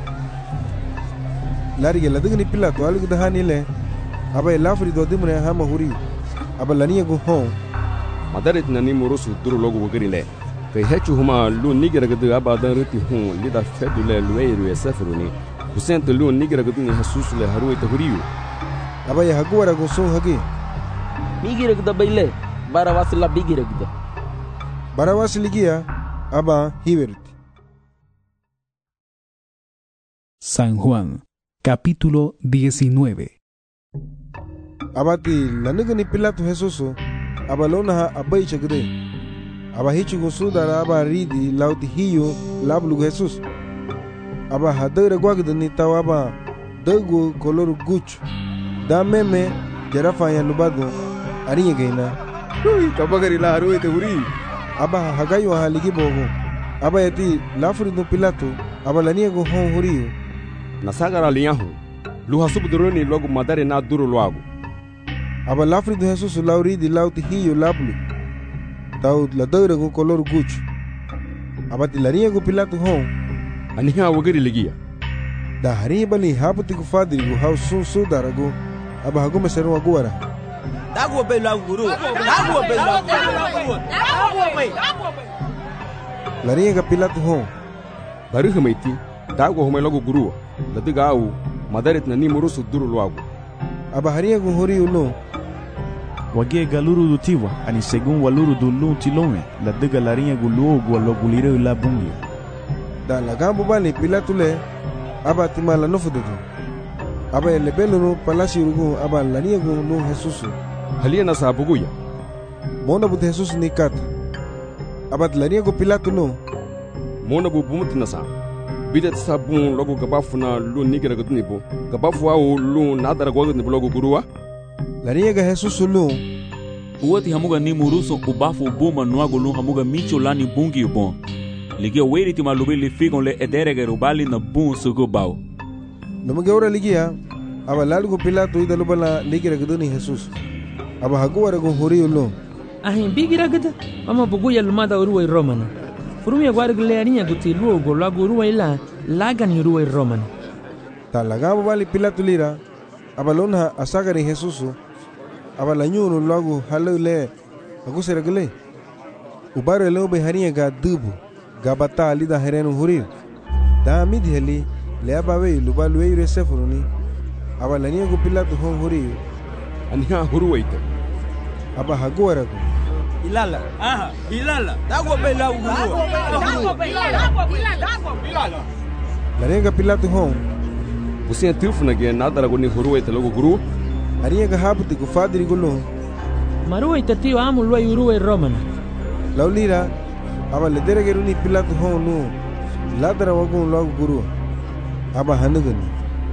lariya ladugni Pilato alu da hanile aba lafri do dimre hama huri aba laniya go hon
madaret nani morosu duro logo wogrile kay hechu huma lu nigera gadu aba dan ruti hon lida fedule lueru esafruni husent lu nigera gadu ni Jesus le haru ita huriu
aba ya hagwara go son hagi
migira gada baile barawas la bigira gada
barawas ligia aba hiberti.
San Juan, capítulo diecinueve.
Abati lanigani Pilato Jesus aba lona abai chagde aba hichu go sudara aba ridi lauti hiyo lablu Jesus aba hadara gwagdani tawaba dago kolor guch da meme jarafa ya lubado ariye gaina
ui kabagari la haru ite huri
aba hagayo haligi bogo aba yati lafuri do Pilato aba lania go hon huriyo
nasagara liyahu luha subduroni logo madare na duro loago
aba lafri do Jesus lauri di lauti hiyo lablu tau la dora go color guch aba tilaria go Pilato hon
aniha wogeri ligia
da hari bali haputi go fadri go haus sun su darago aba hago mesero agora
dago be la guru dago be la guru dago be
laria ga Pilato hon
bari hamaiti dago homa logo guru la diga au madaret na ni murusu duro loago
aba haria go hori uno
wagie galuru do tiwa ani segun waluru do lu tilome la diga larinha gulu go lo gulire la bungi
da la gambo bali Pilato le aba timala no fudu aba le belo palacio rugo aba larinha go no Jesus
halia na sabuguya
mona bu Jesus ni kat aba larinha go Pilato no
mona bu bumut na sa bidet sabun logo gabafuna lu nigera gudnibo gabafu au lu nadara gogo ni logo guruwa
larinha ga Jesus lu
uwati hamuga ni muruso ubafu buma nuago lu hamuga micho lani bungi bon ligia weri ti malubi li figon le ederege rubali na bun sugo bau
numuge ora ligia aba lalgo Pilato ida lubala ligira guduni Jesus aba haguwara go hori lu
ahin bigira gada mama buguya lumada uruwa romana furumi agwar glerinya guti luogo lago uruwa ila lagan uruwa romana
ta lagabo bali Pilato lira aba lona asagari Jesus aba lanyuno lago halule agusera gele ubare lo be hariya ga dubu gabata ali da herenu hurir da midheli le aba we lubalu we resefuruni aba laniya go Pilato hon huri
aniha huruwaita
aba hagwara go
ilala aha ilala dago be la uguru dago be dago be dago
laniya ga Pilato hon
busia tifuna ge nadara go ni huruwaita logo guru
ariya ga habuti go fadri go lo
maruwa itatio amu lo uruwa romana
laulira aba le derege runi Pilato hon no ladara wago logo guru aba hanugani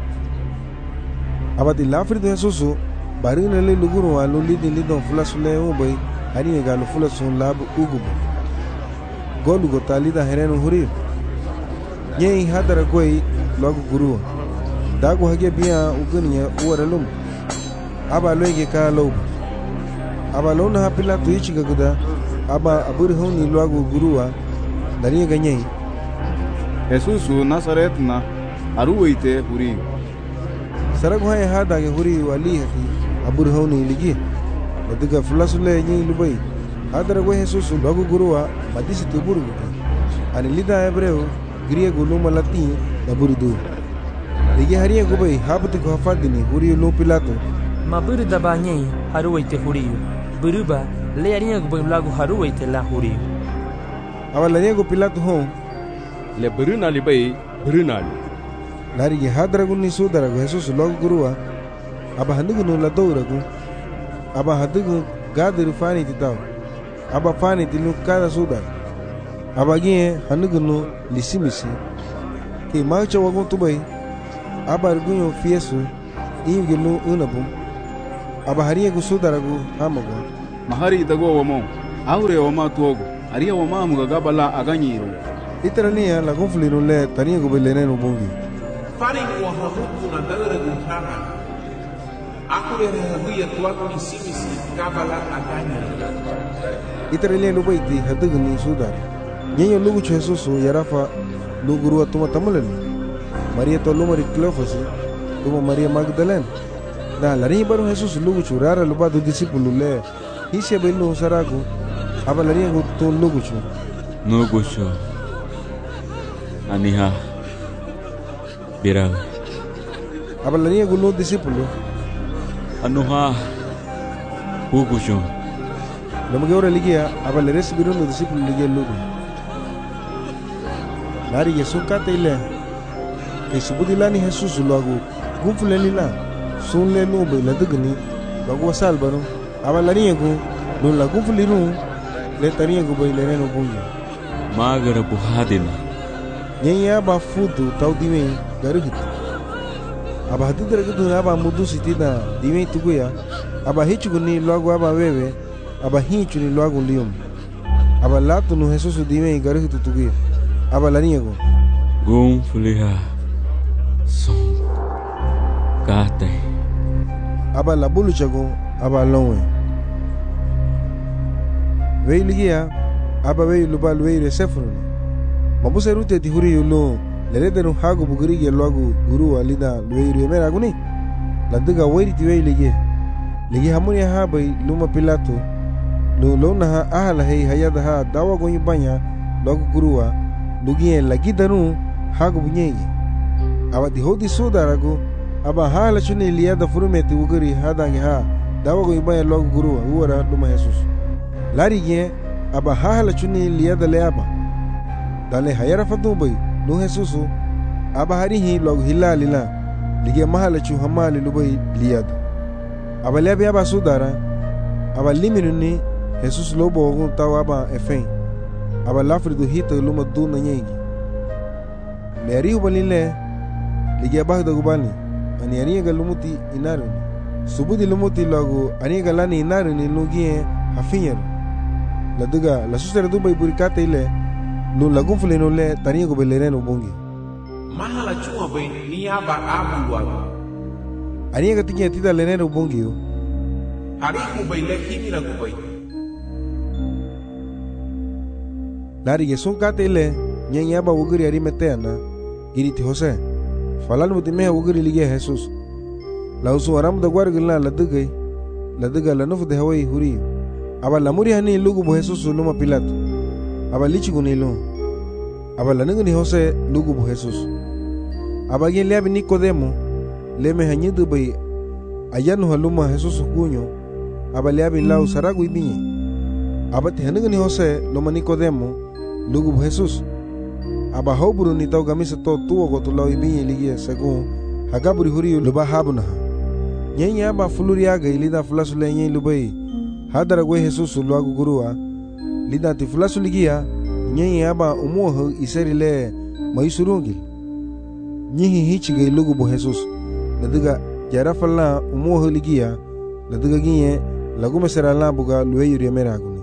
aba di lafri do Jesus barina le luguru wa lo lidi lidon fulasule o boy ariya ga lo fulasun labu ugubo golu go talida herenu huri nyei hadara goi logo guru dago hage biya uguniya uwaralum aba loge ka lo aba lona ha Pilato ichi gaguda aba abur honi logo guruwa dariya ganyei
Jesus Nazaret na aruwaite huri
sarag hoye hada ge huri wali hati abur honi ligi diga fulasule nyi lubai hadara go Jesus logo guruwa madisi tuburu ani lida hebreu griye guluma latin daburidu ligi hariya go bai habuti go hafadini huri lo Pilato
maburu dabanyei haruwaite huriyo buruba le ariya go bai lago haruwaite la huriyo
aba lariya go Pilato hon
le buruna li bai buruna li
lari ge hadara go ni sudara go Jesus logo guruwa aba handugo no la dowra go aba hadugo gadiru fani titaw aba fani tilu kada sudar aba ge handugo no lisimisi ke marcha wagun tubai aba gunyo fiesu in gilu unabum aba hariya gu sudaragu hamago
mahari dago wamo aure wama tuogo aria wama muga gabala aganyiro
itarania la gonfliru le tania gu belenenu bungi
fari wa hamuku na dagara gu hama akure habuya tuago ni simisi gabala aganyiro
itarania lu baiti hadugni sudar nyenyo lugu chesusu yarafa luguru atuma tamulani Maria to lumari Cleofas tuma Maria Magdalena na lari baru Jesus lugu churara lupa do discípulo le hisia belu saragu aba lari ngu to lugu chu
nugu chu aniha birawe
aba lari ngu lu discípulo
anuha hugu chu
lamage ora ligia aba lari sibiru no discípulo ligia lugu lari Yesu kate ile ke subudilani Jesus luagu gumfuleni la sunle no be la dugni bagu salbano aba lari ngu no la gumfuliru le tari ngu be le no bungi
magara buhadina
nyenya ba fudu tau dime garuhit aba hadidra gudu aba mudu sitida dime tuguya aba hichuguni luagu aba bebe aba hichuni luagu lium aba latu no Jesus dime garuhit tuguya aba lari ngu
gum fuliha son kate
aba la bulu chago aba lonwe veiligia aba vei lubal vei resefru mabuse rute tihuri yulo leledenu hago buguri ge logu guru alida vei remera guni ladiga wairi ti vei lige ligi hamuni ha bai luma pilato lo lona ha ahala hei hayada ha dawa go banya logu guruwa lugie lagi danu hago bunyegi aba di hodi sudarago aba hala chuni liada furumeti uguri hadangi ha dawa go ibaya logu guruwa uwara luma Jesus lari ge aba hala chuni liada leaba dale hayara fadu bai no Jesus aba harihi logu hilalila lige mahala chu hamali lubai liada aba lebi aba sudara aba liminuni Jesus lobo go tawa aba efen aba lafridu hita luma duna nyegi Meri ubalile lige bahda gubani ani ani galumuti inaruni subudi lumuti logo ani galani inaruni lugie hafinyar laduga la susere dubai burikate ile lu lagum fuleno le tani go belere no bongi
mahala chuma bai ni aba abu wa
ani ga tinya tida lene no bongi yo
hari ku bai le himira go bai
lari ge son kate ile nyenya ba uguri ari meteana giriti Jose falal mutime uguri lige Jesus la usu aram da gwargla la dugay la duga la nufu de hawai huri aba la muri hani lugu bo Jesus luma Pilato aba lichi gunilo aba la ningni Jose lugu bo Jesus aba gen le Nicodemo le me hanyidu bay ayanu haluma Jesus kunyo aba le abin lau saragu ibinye aba te ningni Jose luma Nicodemo lugu bo Jesus aba hoburu ni tau gamisa to tuo go to lawi binye ligie según hagaburi huri luba habuna nyenya aba fuluri aga ilida fulasu le nyen lubai hadara gwe Jesus luagu gurua lida ti fulasu ligia nyenya aba umuho iseri le maisurungil nyihi hichige lugu bo Jesus nadiga jara falla umuho ligia nadiga ginye lagu mesera la buga luwe yuri meraguni.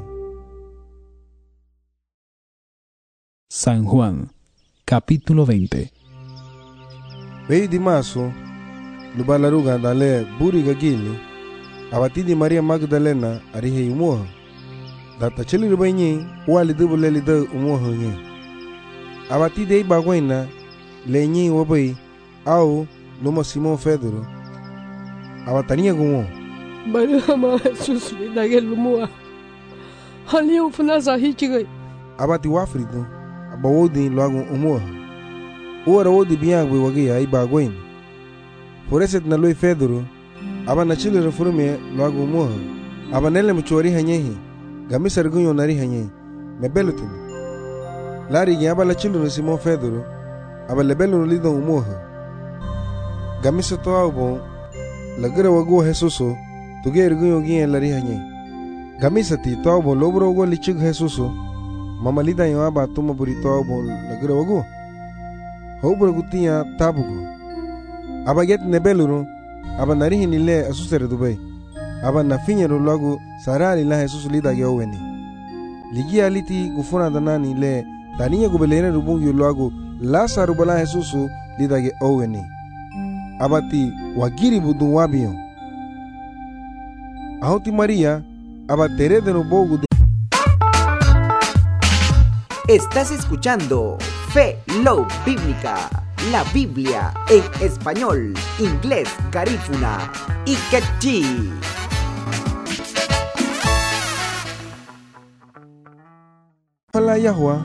San Juan capítulo veinte.
Vei di maso, lubalaruga dale buri gagili, abatidi Maria Magdalena arihe umuha. Data chili rubanyi, wali dubule lida umuha nye. Abatide ibagwena, lenyi wabai, au luma Simon Pedro. Abatania gumo.
Barama Jesus lidage lumua. Hali ufuna hichigai.
Abati wafrido. Bawodi loago umuha uara wodi biangwe wagia ibagwen foreset na loi Pedro aba na chile reforme loago umuha aba nele mchori hanyehi gamisa rgunyo nari hanyehi mebelutin lari gi aba la chile Simon Pedro aba lebelu lido umuha gamisa to abo lagira wago Jesuso tuge rgunyo gi lari hanyehi gamisa ti to abo lobro go lichig Jesuso Mama lida yo aba tuma burito abo lagira wagu hobro gutia tabugo aba get nebeluru aba narihi nile asusere dubai aba nafinyero logo sarali la Jesus lida geweni ligi aliti gufuna danani le taninya gubelene rubungi logo la sarubala Jesus lida ge oweni abati wagiri budun wabiyo ahoti María aba tere de bogu de...
Estás escuchando Fe Love Bíblica, la Biblia en español, inglés, garífuna y quechí.
Hola Yahua,